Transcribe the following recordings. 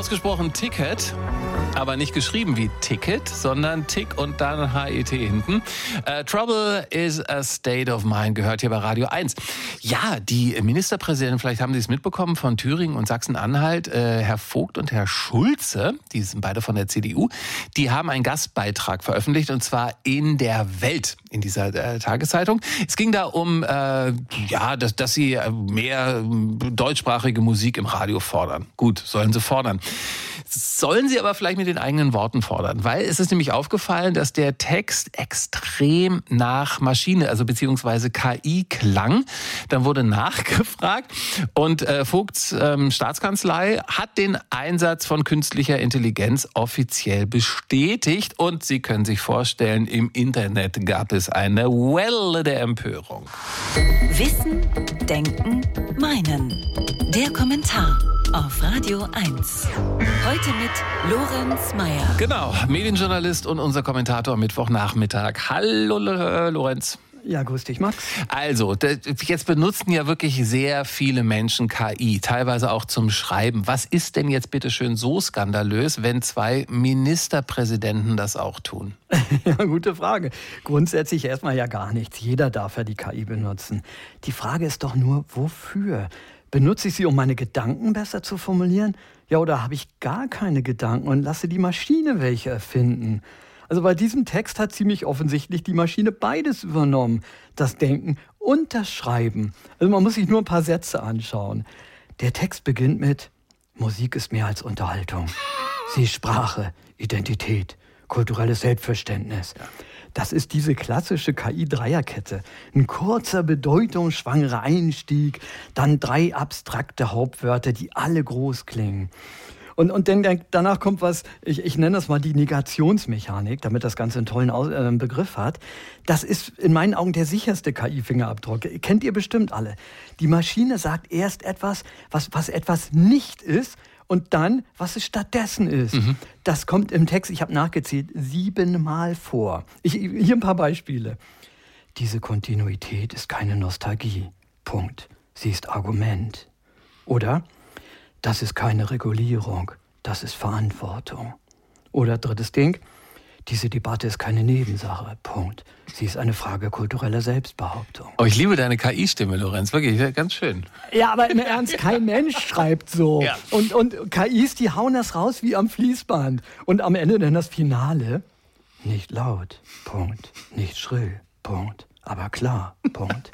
Ausgesprochen Ticket, aber nicht geschrieben wie Ticket, sondern Tick und dann HET hinten. Trouble is a State of Mind gehört hier bei Radio 1. Ja, die Ministerpräsidenten, vielleicht haben Sie es mitbekommen, von Thüringen und Sachsen-Anhalt, Herr Vogt und Herr Schulze, die sind beide von der CDU, die haben einen Gastbeitrag veröffentlicht und zwar in der Welt, in dieser Tageszeitung. Es ging da um, dass sie mehr deutschsprachige Musik im Radio fordern. Gut, sollen sie fordern. Sollen sie aber vielleicht mit den eigenen Worten fordern, weil es ist nämlich aufgefallen, dass der Text extrem nach Maschine, also beziehungsweise KI klang. Dann wurde nachgefragt und Vogts Staatskanzlei hat den Einsatz von künstlicher Intelligenz offiziell bestätigt und Sie können sich vorstellen, im Internet gab es eine Welle der Empörung. Wissen, Denken, Meinen. Der Kommentar auf Radio 1. Heute mit Lorenz Meyer. Genau, Medienjournalist und unser Kommentator am Mittwochnachmittag. Hallo Lorenz. Ja, grüß dich, Max. Also, jetzt benutzen ja wirklich sehr viele Menschen KI, teilweise auch zum Schreiben. Was ist denn jetzt bitte schön so skandalös, wenn 2 Ministerpräsidenten das auch tun? Ja, gute Frage. Grundsätzlich erstmal ja gar nichts. Jeder darf ja die KI benutzen. Die Frage ist doch nur, wofür? Benutze ich sie, um meine Gedanken besser zu formulieren? Ja, oder habe ich gar keine Gedanken und lasse die Maschine welche erfinden? Also bei diesem Text hat ziemlich offensichtlich die Maschine beides übernommen. Das Denken und das Schreiben. Also man muss sich nur ein paar Sätze anschauen. Der Text beginnt mit: Musik ist mehr als Unterhaltung. Sie ist Sprache, Identität, kulturelles Selbstverständnis. Das ist diese klassische KI-Dreierkette. Ein kurzer, bedeutungsschwangerer Einstieg, dann 3 abstrakte Hauptwörter, die alle groß klingen. Und dann danach kommt was, ich nenne das mal die Negationsmechanik, damit das Ganze einen tollen Begriff hat. Das ist in meinen Augen der sicherste KI-Fingerabdruck. Kennt ihr bestimmt alle. Die Maschine sagt erst etwas, was etwas nicht ist, und dann, was es stattdessen ist. Mhm. Das kommt im Text, ich habe nachgezählt, 7-mal vor. Hier ein paar Beispiele. Diese Kontinuität ist keine Nostalgie. Punkt. Sie ist Argument. Oder: Das ist keine Regulierung, das ist Verantwortung. Oder drittes Ding: Diese Debatte ist keine Nebensache. Punkt. Sie ist eine Frage kultureller Selbstbehauptung. Oh, ich liebe deine KI-Stimme, Lorenz. Wirklich, ganz schön. Ja, aber im Ernst, kein Mensch schreibt so. Ja. Und KIs, die hauen das raus wie am Fließband. Und am Ende dann das Finale: Nicht laut. Punkt. Nicht schrill. Punkt. Aber klar, Punkt.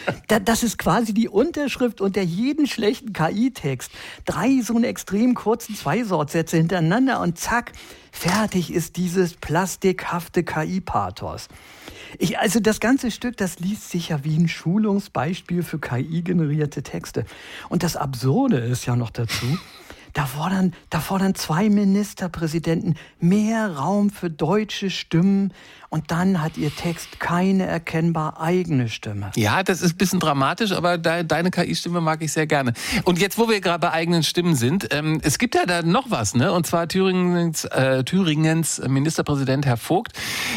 Das ist quasi die Unterschrift unter jeden schlechten KI-Text. 3 so eine extrem kurzen Zweisortsätze hintereinander und zack, fertig ist dieses plastikhafte KI-Pathos. Also das ganze Stück, das liest sich ja wie ein Schulungsbeispiel für KI-generierte Texte. Und das Absurde ist ja noch dazu: Da fordern 2 Ministerpräsidenten mehr Raum für deutsche Stimmen und dann hat ihr Text keine erkennbar eigene Stimme. Ja, das ist ein bisschen dramatisch, aber deine KI-Stimme mag ich sehr gerne. Und jetzt, wo wir gerade bei eigenen Stimmen sind, es gibt ja da noch was, ne? Und zwar Thüringens Ministerpräsident Herr Vogt,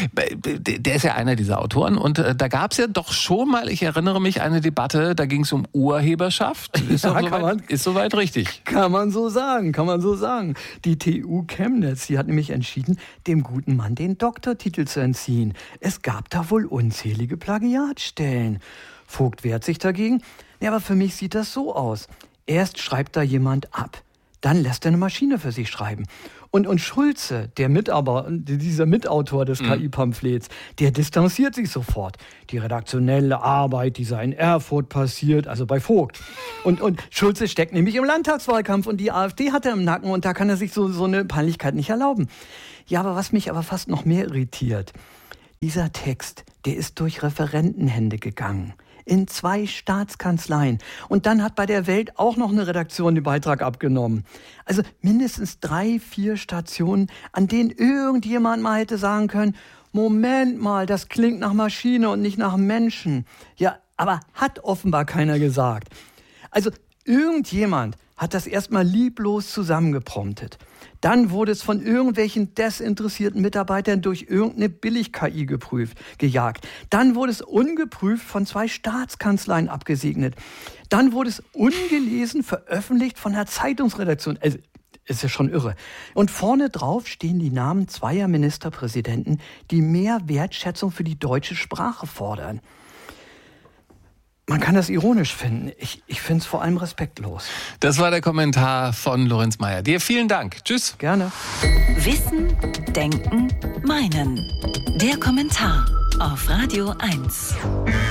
der ist ja einer dieser Autoren und da gab es ja doch schon mal, ich erinnere mich, eine Debatte, da ging es um Urheberschaft. Ist soweit richtig? Kann man so sagen. Die TU Chemnitz, die hat nämlich entschieden, dem guten Mann den Doktortitel zu entziehen. Es gab da wohl unzählige Plagiatstellen. Vogt wehrt sich dagegen. Ja, aber für mich sieht das so aus: Erst schreibt da jemand ab, dann lässt er eine Maschine für sich schreiben. Und Schulze, dieser Mitautor des KI-Pamphlets, der distanziert sich sofort. Die redaktionelle Arbeit, die sei in Erfurt passiert, also bei Vogt. Und Schulze steckt nämlich im Landtagswahlkampf und die AfD hat er im Nacken und da kann er sich so eine Peinlichkeit nicht erlauben. Ja, aber was mich aber fast noch mehr irritiert: Dieser Text, der ist durch Referentenhände gegangen. In 2 Staatskanzleien. Und dann hat bei der Welt auch noch eine Redaktion den Beitrag abgenommen. Also mindestens 3, 4 Stationen, an denen irgendjemand mal hätte sagen können: Moment mal, das klingt nach Maschine und nicht nach Menschen. Ja, aber hat offenbar keiner gesagt. Also irgendjemand hat das erstmal lieblos zusammengepromptet. Dann wurde es von irgendwelchen desinteressierten Mitarbeitern durch irgendeine Billig-KI gejagt. Dann wurde es ungeprüft von 2 Staatskanzleien abgesegnet. Dann wurde es ungelesen veröffentlicht von einer Zeitungsredaktion. Also Ist ja schon irre. Und vorne drauf stehen die Namen zweier Ministerpräsidenten, die mehr Wertschätzung für die deutsche Sprache fordern. Man kann das ironisch finden. Ich finde es vor allem respektlos. Das war der Kommentar von Lorenz Meier. Dir vielen Dank. Tschüss. Gerne. Wissen, Denken, Meinen. Der Kommentar auf Radio 1.